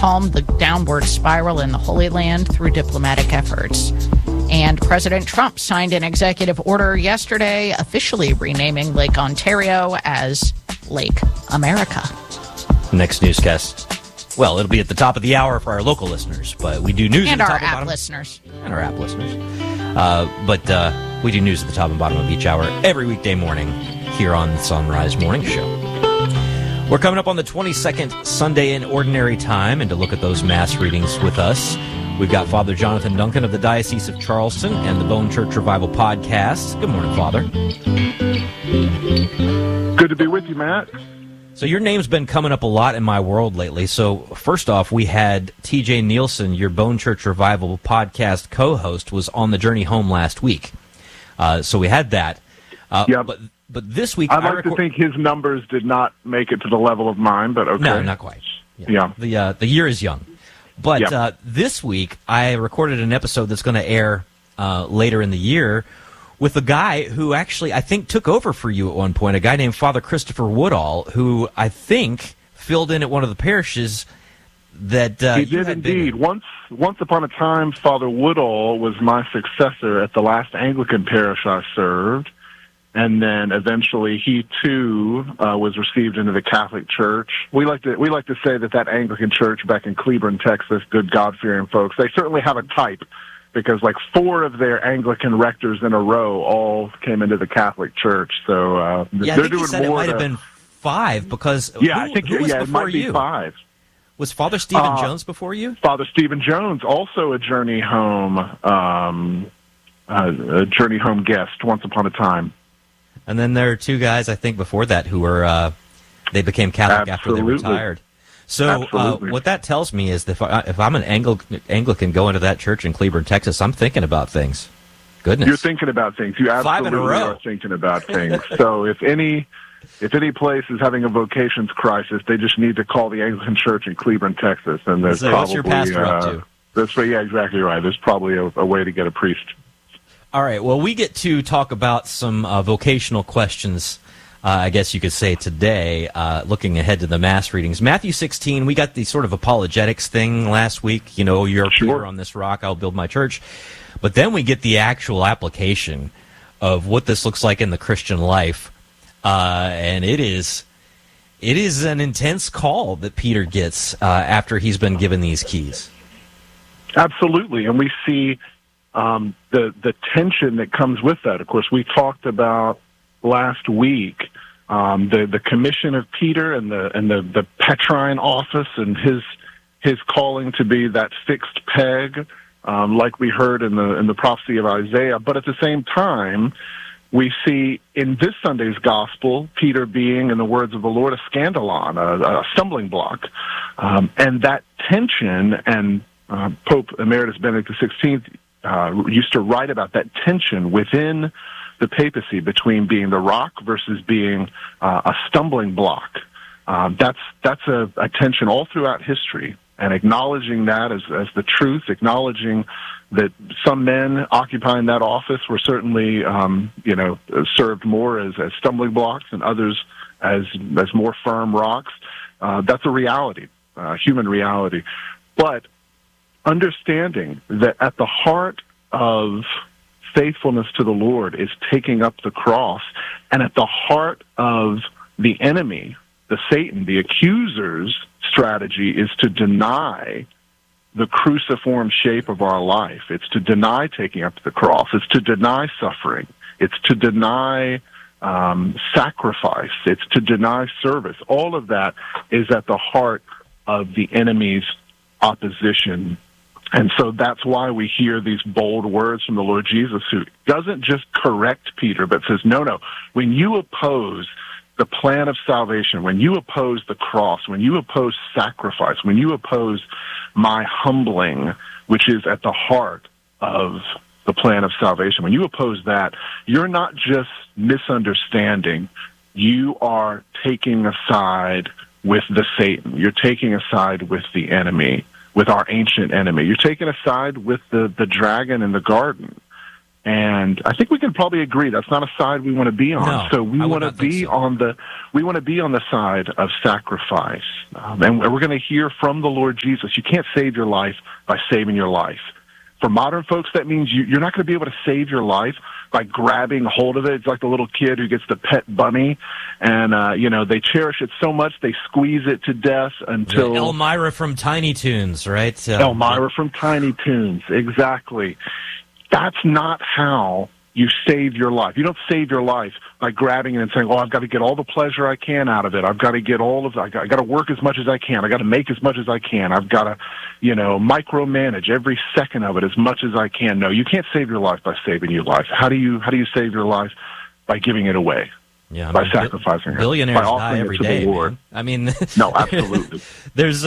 calm the downward spiral in the Holy Land through diplomatic efforts. And President Trump signed an executive order yesterday officially renaming Lake Ontario as Lake America. Next newscast. Well, it'll be at the top of the hour for our local listeners, but we do news and at the top our and bottom. listeners. And our app listeners. But we do news at the top and bottom of each hour every weekday morning here on the Sunrise Morning Show. We're coming up on the 22nd Sunday in Ordinary Time, and to look at those Mass readings with us, we've got Father Jonathan Duncan of the Diocese of Charleston and the Bone Church Revival Podcast. Good morning, Father. Good to be with you, Matt. So your name's been coming up a lot in my world lately. So first off, we had T.J. Nielsen, your Bone Church Revival Podcast co-host, was on the journey home last week. So we had that. Yep. But this week, I'd like to think his numbers did not make it to the level of mine, but okay. No, not quite. Yeah. The year is young. But Yep. This week, I recorded an episode that's going to air later in the year with a guy who actually, I think, took over for you at one point, a guy named Father Christopher Woodall, who I think filled in at one of the parishes that he did indeed. Once upon a time, Father Woodall was my successor at the last Anglican parish I served, and then eventually he too was received into the Catholic Church. We like to say that Anglican church back in Cleburne, Texas, good God-fearing folks, they certainly have a type, because like 4 of their Anglican rectors in a row all came into the Catholic Church. So yeah, they're I think doing he said more. It might have been 5 because I think who was it before might be you? 5. Was Father Stephen Jones before you? Father Stephen Jones, also a Journey Home guest once upon a time. And then there are 2 guys, I think, before that who were they became Catholic Absolutely. after they retired. So what that tells me is that if I'm an Anglican going to that church in Cleburne, Texas, I'm thinking about things. Goodness. You're thinking about things. You 5 in a absolutely row. are thinking about things. So if any place is having a vocations crisis, they just need to call the Anglican Church in Cleburne, Texas, and there's probably what's your pastor up to? Yeah, exactly right. There's probably a way to get a priest. All right. Well, we get to talk about some vocational questions, I guess you could say, today, looking ahead to the Mass readings. Matthew 16, we got the sort of apologetics thing last week. You know, you're Peter on this rock, I'll build my church. But then we get the actual application of what this looks like in the Christian life. And it is an intense call that Peter gets after he's been given these keys. Absolutely. And we see the tension that comes with that. Of course, we talked about last week the commission of Peter and the Petrine office and his calling to be that fixed peg, like we heard in the prophecy of Isaiah. But at the same time, we see in this Sunday's gospel Peter being, in the words of the Lord, a scandalon, a stumbling block, and that tension. And Pope Emeritus Benedict XVI used to write about that tension within the papacy between being the rock versus being a stumbling block. That's a tension all throughout history, and acknowledging that as the truth, acknowledging that some men occupying that office were certainly served more as stumbling blocks and others as more firm rocks. That's a reality, human reality. But understanding that at the heart of faithfulness to the Lord is taking up the cross, and at the heart of the enemy, the Satan, the accuser's strategy is to deny the cruciform shape of our life. It's to deny taking up the cross. It's to deny suffering. It's to deny sacrifice. It's to deny service. All of that is at the heart of the enemy's opposition. And so that's why we hear these bold words from the Lord Jesus, who doesn't just correct Peter, but says, no, when you oppose the plan of salvation, when you oppose the cross, when you oppose sacrifice, when you oppose my humbling, which is at the heart of the plan of salvation, when you oppose that, you're not just misunderstanding, you are taking a side with the Satan. You're taking a side with the enemy, with our ancient enemy. You're taking a side with the dragon in the garden. And I think we can probably agree that's not a side we want to be on. No, so we I would want to not think be so. on the side of sacrifice. And we're going to hear from the Lord Jesus. You can't save your life by saving your life. For modern folks, that means you're not going to be able to save your life by grabbing hold of it. It's like the little kid who gets the pet bunny, and they cherish it so much they squeeze it to death until Elmira from Tiny Toons, right? Elmira from Tiny Toons, exactly. That's not how you save your life. You don't save your life by grabbing it and saying, I've got to get all the pleasure I can out of it. I've got to get I got to work as much as I can. I got to make as much as I can. I've got to, micromanage every second of it as much as I can. No, you can't save your life by saving your life. How do you save your life? By giving it away. Yeah, by sacrificing it. Billionaires by offering die every it to day, the Lord. man. I mean, no, absolutely. There's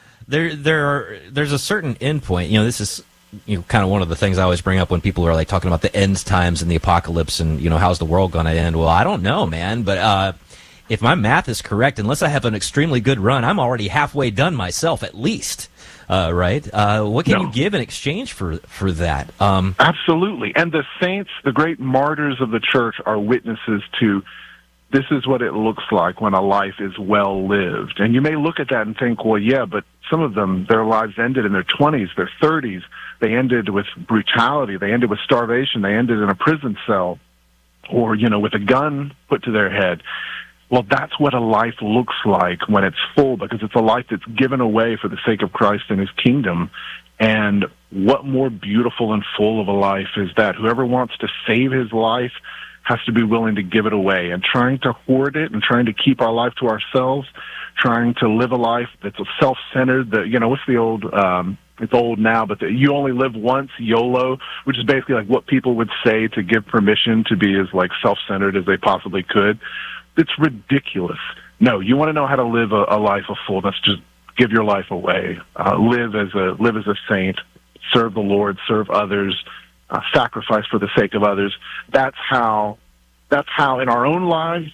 a certain end point. This is kind of one of the things I always bring up when people are like talking about the end times and the apocalypse and how's the world going to end. Well, I don't know, man, but if my math is correct, unless I have an extremely good run, I'm already halfway done myself at least. Right? What can you give in exchange for that? Absolutely. And the saints, the great martyrs of the church, are witnesses to this is what it looks like when a life is well lived. And you may look at that and think, well, yeah, but some of them, their lives ended in their 20s, their 30s. They ended with brutality. They ended with starvation. They ended in a prison cell or, with a gun put to their head. Well, that's what a life looks like when it's full, because it's a life that's given away for the sake of Christ and his kingdom. And what more beautiful and full of a life is that? Whoever wants to save his life has to be willing to give it away. And trying to hoard it and trying to keep our life to ourselves, trying to live a life that's self-centered, what's the old, it's old now, but you only live once, YOLO, which is basically like what people would say to give permission to be as like self-centered as they possibly could. It's ridiculous. No, you want to know how to live a life of fullness, just give your life away. Live as a saint, serve the Lord, serve others, sacrifice for the sake of others. That's how in our own lives,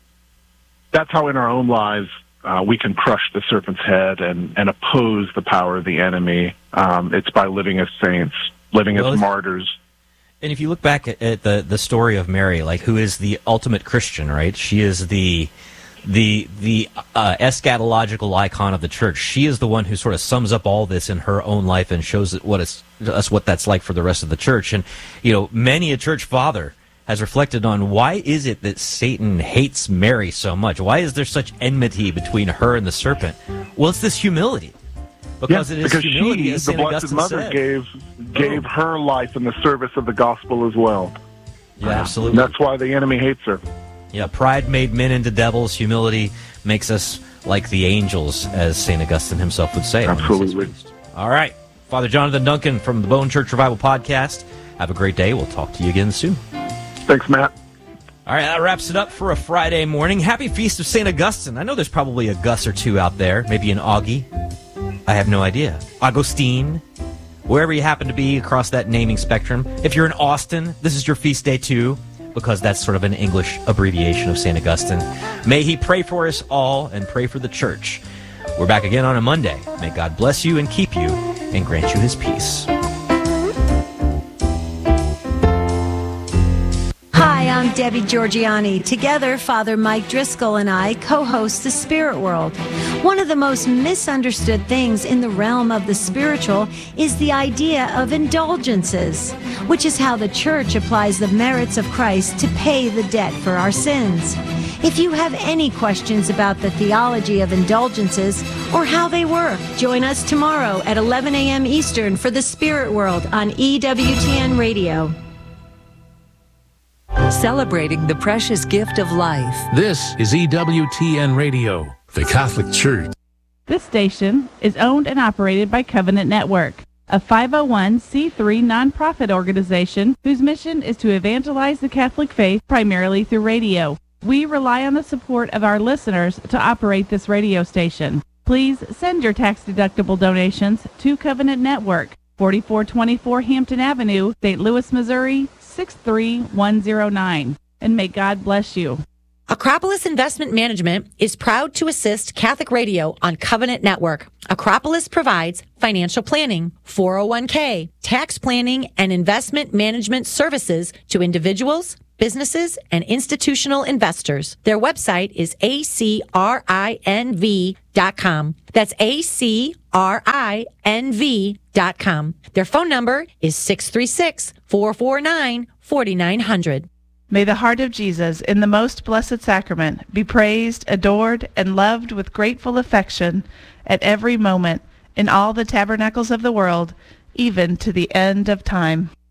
we can crush the serpent's head and oppose the power of the enemy. It's by living as saints, living as martyrs. And if you look back at the story of Mary, like, who is the ultimate Christian, right? She is the eschatological icon of the church. She is the one who sort of sums up all this in her own life and shows us what that's like for the rest of the church. And many a church father has reflected on, why is it that Satan hates Mary so much? Why is there such enmity between her and the serpent? Well, it's this humility. Because it is humility, she, as the St. Blessed Augustine Mother, said. gave her life in the service of the gospel as well. Yeah, absolutely. And that's why the enemy hates her. Yeah, pride made men into devils. Humility makes us like the angels, as St. Augustine himself would say. Absolutely. All right. Father Jonathan Duncan from the Bone Church Revival Podcast. Have a great day. We'll talk to you again soon. Thanks, Matt. All right, that wraps it up for a Friday morning. Happy Feast of St. Augustine. I know there's probably a Gus or two out there, maybe an Augie. I have no idea. Augustine, wherever you happen to be across that naming spectrum. If you're in Austin, this is your feast day too, because that's sort of an English abbreviation of St. Augustine. May he pray for us all and pray for the church. We're back again on a Monday. May God bless you and keep you and grant you his peace. Hi, I'm Debbie Georgiani. Together, Father Mike Driscoll and I co-host The Spirit World. One of the most misunderstood things in the realm of the spiritual is the idea of indulgences, which is how the church applies the merits of Christ to pay the debt for our sins. If you have any questions about the theology of indulgences or how they work, join us tomorrow at 11 a.m. Eastern for The Spirit World on EWTN Radio. Celebrating the precious gift of life. This is EWTN Radio, the Catholic Church. This station is owned and operated by Covenant Network, a 501c3 nonprofit organization whose mission is to evangelize the Catholic faith primarily through radio. We rely on the support of our listeners to operate this radio station. Please send your tax-deductible donations to Covenant Network, 4424 Hampton Avenue, St. Louis, Missouri, 63109. And may God bless you. Acropolis Investment Management is proud to assist Catholic Radio on Covenant Network. Acropolis provides financial planning, 401k, tax planning, and investment management services to individuals, businesses, and institutional investors. Their website is acrinv.com. That's acrinv.com. Their phone number is 636-449-4900. May the heart of Jesus in the most blessed sacrament be praised, adored, and loved with grateful affection at every moment in all the tabernacles of the world, even to the end of time.